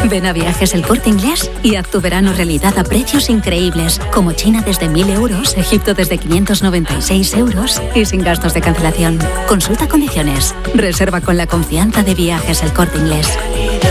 Ven a Viajes El Corte Inglés y haz tu verano realidad a precios increíbles, como China desde 1.000 euros, Egipto desde 596 euros y sin gastos de cancelación. Consulta condiciones. Reserva con la confianza de Viajes El Corte Inglés.